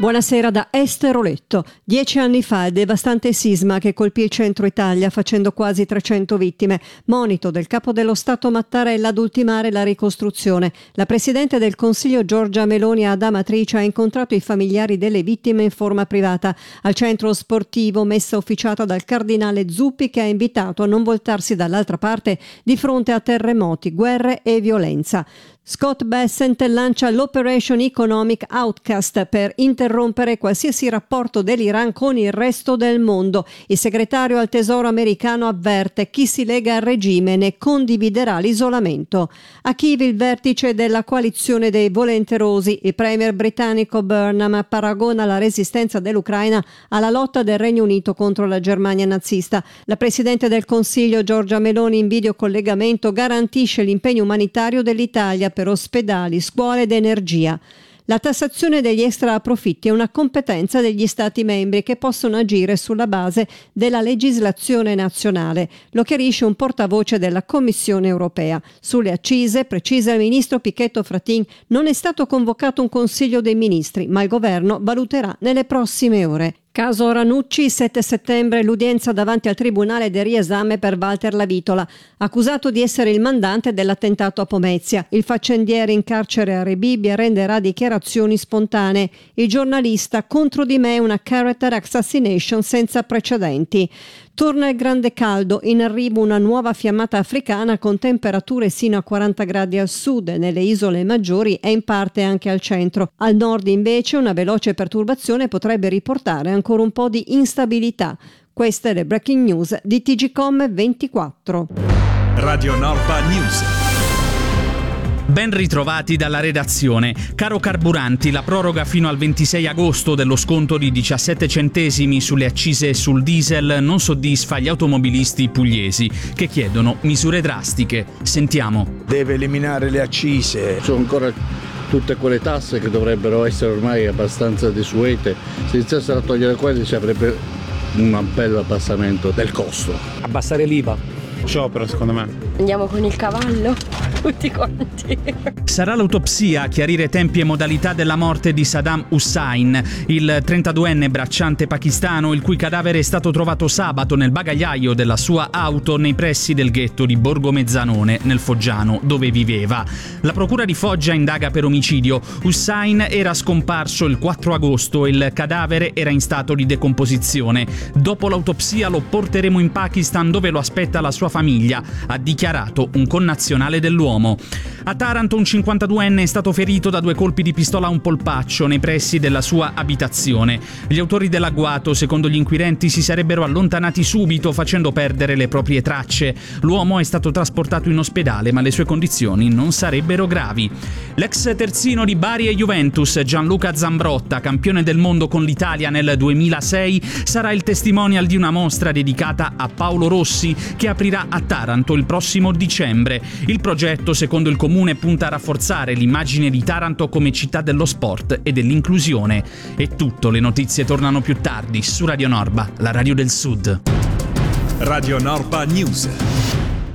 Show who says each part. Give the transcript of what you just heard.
Speaker 1: Buonasera da Esther Oletto. 10 anni fa il devastante sisma che colpì il centro Italia facendo quasi 300 vittime. Monito del capo dello Stato Mattarella ad ultimare la ricostruzione. La Presidente del Consiglio Giorgia Meloni ad Amatrice ha incontrato i familiari delle vittime in forma privata. Al centro sportivo messa officiata dal Cardinale Zuppi, che ha invitato a non voltarsi dall'altra parte di fronte a terremoti, guerre e violenza. Scott Bessent lancia l'Operation Economic Outcast per interrompere qualsiasi rapporto dell'Iran con il resto del mondo. Il segretario al Tesoro americano avverte: chi si lega al regime ne condividerà l'isolamento. A Kiev il vertice della coalizione dei volenterosi. Il premier britannico Burnham paragona la resistenza dell'Ucraina alla lotta del Regno Unito contro la Germania nazista. La Presidente del Consiglio Giorgia Meloni in videocollegamento garantisce l'impegno umanitario dell'Italia per ospedali, scuole ed energia. La tassazione degli extraprofitti è una competenza degli Stati membri che possono agire sulla base della legislazione nazionale. Lo chiarisce un portavoce della Commissione europea. Sulle accise, precisa il ministro Pichetto Fratin, non è stato convocato un Consiglio dei Ministri, ma il governo valuterà nelle prossime ore. Caso Ranucci, 7 settembre, l'udienza davanti al tribunale del riesame per Walter Lavitola, accusato di essere il mandante dell'attentato a Pomezia. Il faccendiere in carcere a Rebibbia renderà dichiarazioni spontanee. Il giornalista: contro di me una character assassination senza precedenti. Torna il grande caldo, in arrivo una nuova fiammata africana con temperature sino a 40 gradi al sud, nelle isole maggiori e in parte anche al centro. Al nord invece una veloce perturbazione potrebbe riportare ancora un po' di instabilità. Queste le breaking news di TGcom 24.
Speaker 2: Radio Norpa News.
Speaker 3: Ben ritrovati dalla redazione. Caro carburanti, la proroga fino al 26 agosto dello sconto di 17 centesimi sulle accise e sul diesel non soddisfa gli automobilisti pugliesi, che chiedono misure drastiche. Sentiamo.
Speaker 4: Deve eliminare le accise.
Speaker 5: Sono ancora tutte quelle tasse che dovrebbero essere ormai abbastanza desuete. Se iniziassero a togliere quelle ci avrebbe un bel abbassamento del costo.
Speaker 6: Abbassare l'IVA. Sciopero, secondo me.
Speaker 7: Andiamo con il cavallo, tutti quanti.
Speaker 3: Sarà l'autopsia a chiarire tempi e modalità della morte di Saddam Hussein, il 32enne bracciante pakistano, il cui cadavere è stato trovato sabato nel bagagliaio della sua auto nei pressi del ghetto di Borgo Mezzanone, nel Foggiano, dove viveva. La procura di Foggia indaga per omicidio. Hussein era scomparso il 4 agosto e il cadavere era in stato di decomposizione. Dopo l'autopsia lo porteremo in Pakistan, dove lo aspetta la sua famiglia, ha dichiarato un connazionale dell'uomo. A Taranto un 52enne è stato ferito da 2 colpi di pistola a un polpaccio nei pressi della sua abitazione. Gli autori dell'agguato, secondo gli inquirenti, si sarebbero allontanati subito facendo perdere le proprie tracce. L'uomo è stato trasportato in ospedale, ma le sue condizioni non sarebbero gravi. L'ex terzino di Bari e Juventus, Gianluca Zambrotta, campione del mondo con l'Italia nel 2006, sarà il testimonial di una mostra dedicata a Paolo Rossi che aprirà a Taranto il prossimo dicembre. Il progetto, secondo il comune, punta a rafforzare l'immagine di Taranto come città dello sport e dell'inclusione. È tutto, le notizie tornano più tardi su Radio Norba, la radio del Sud.
Speaker 2: Radio Norpa News.